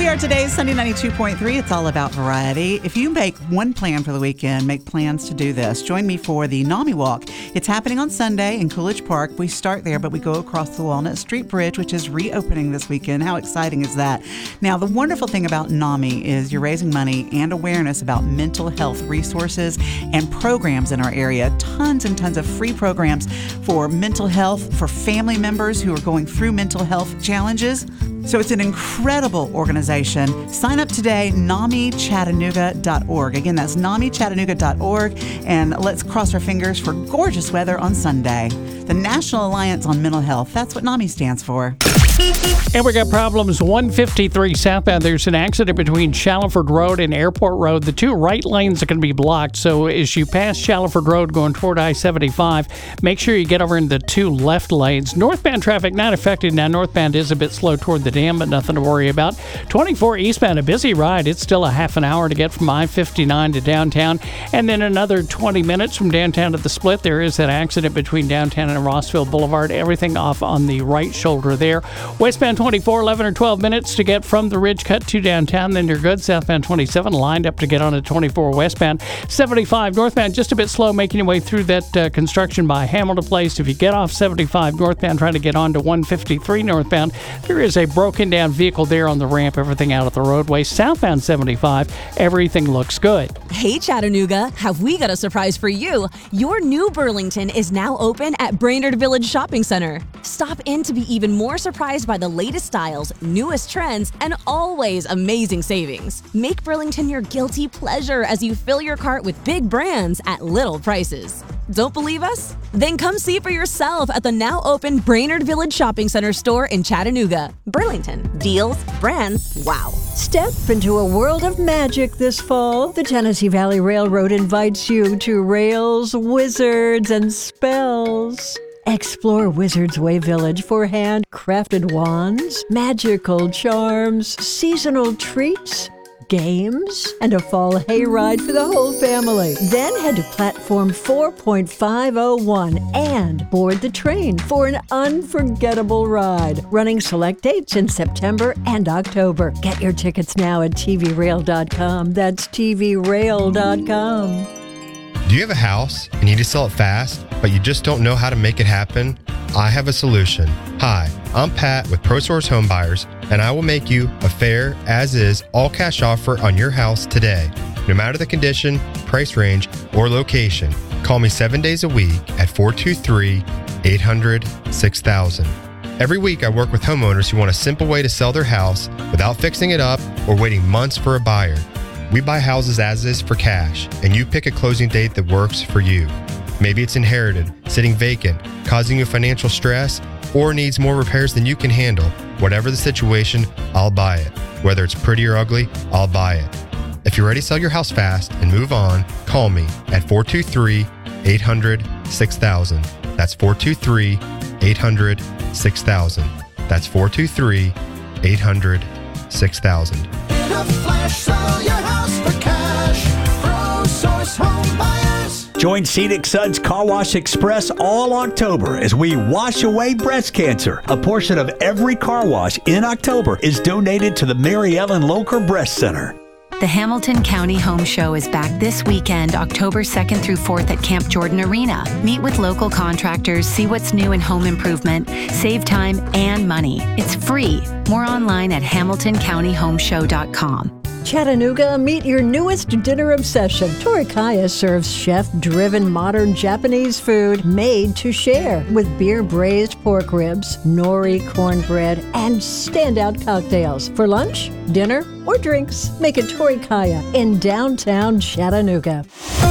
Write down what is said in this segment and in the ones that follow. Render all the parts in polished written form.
We are today's Sunday 92.3. It's all about variety. If you make one plan for the weekend, make plans to do this. Join me for the NAMI Walk. It's happening on Sunday in Coolidge Park. We start there, but we go across the Walnut Street Bridge, which is reopening this weekend. How exciting is that? Now, the wonderful thing about NAMI is you're raising money and awareness about mental health resources and programs in our area. Tons and tons of free programs for mental health, for family members who are going through mental health challenges. So it's an incredible organization. Sign up today, NAMIChattanooga.org. Again, that's NAMIChattanooga.org. And let's cross our fingers for gorgeous weather on Sunday. The National Alliance on Mental Health. That's what NAMI stands for. And we got problems 153 southbound. There's an accident between Shallowford Road and Airport Road. The two right lanes are going to be blocked. So as you pass Shallowford Road going toward I-75, make sure you get over in the two left lanes. Northbound traffic not affected. Now, northbound is a bit slow toward the dam, but nothing to worry about. 24 eastbound, a busy ride. It's still a half an hour to get from I-59 to downtown. And then another 20 minutes from downtown to the split. There is that accident between downtown and Rossville Boulevard. Everything off on the right shoulder there. Westbound 24, 11 or 12 minutes to get from the Ridge Cut to downtown. Then you're good. Southbound 27 lined up to get on a 24 westbound. 75 northbound, just a bit slow making your way through that construction by Hamilton Place. If you get off 75 northbound trying to get on to 153 northbound, there is a broken down vehicle there on the ramp. Everything out of the roadway. Southbound 75, everything looks good. Hey Chattanooga, have we got a surprise for you? Your new Burlington is now open at Brainerd Village Shopping Center. Stop in to be even more surprised by the latest styles, newest trends, and always amazing savings. Make Burlington your guilty pleasure as you fill your cart with big brands at little prices. Don't believe us? Then come see for yourself at the now open Brainerd Village Shopping Center store in Chattanooga. Burlington. Deals, brands, wow. Step into a world of magic this fall. The Tennessee Valley Railroad invites you to Rails, Wizards, and Spells. Explore Wizards Way Village for handcrafted wands, magical charms, seasonal treats, games, and a fall hayride for the whole family. Then head to platform 4.501 and board the train for an unforgettable ride. Running select dates in September and October. Get your tickets now at tvrail.com. That's tvrail.com. Do you have a house and you need to sell it fast, but you just don't know how to make it happen? I have a solution. Hi, I'm Pat with ProSource Home Buyers, and I will make you a fair, as-is, all-cash offer on your house today. No matter the condition, price range, or location, call me 7 days a week at 423-800-6000. Every week, I work with homeowners who want a simple way to sell their house without fixing it up or waiting months for a buyer. We buy houses as is for cash, and you pick a closing date that works for you. Maybe it's inherited, sitting vacant, causing you financial stress, or needs more repairs than you can handle. Whatever the situation, I'll buy it. Whether it's pretty or ugly, I'll buy it. If you're ready to sell your house fast and move on, call me at 423-800-6000. That's 423-800-6000. That's 423-800-6000. In a flash, sell your house for cash. ProSource Home Buyers. Join Scenic Suds Car Wash Express all October as we wash away breast cancer. A portion of every car wash in October is donated to the Mary Ellen Locher Breast Center. The Hamilton County Home Show is back this weekend, October 2nd through 4th at Camp Jordan Arena. Meet with local contractors, see what's new in home improvement, save time and money. It's free. More online at hamiltoncountyhomeshow.com. Chattanooga, meet your newest dinner obsession. Torikaya serves chef-driven modern Japanese food made to share with beer-braised pork ribs, nori cornbread, and standout cocktails. For lunch, dinner, or drinks, make it Torikaya in downtown Chattanooga.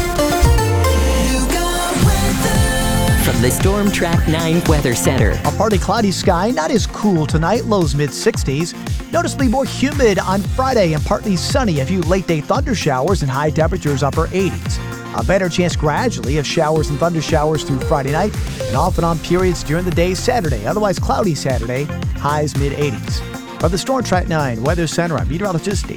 From the Storm Track 9 Weather Center. A partly cloudy sky, not as cool tonight, lows mid-60s. Noticeably more humid on Friday and partly sunny. A few late-day thunder showers and high temperatures upper 80s. A better chance gradually of showers and thunder showers through Friday night and off and on periods during the day Saturday. Otherwise cloudy Saturday, highs mid-80s. From the Storm Track 9 Weather Center, I'm meteorologist Dave.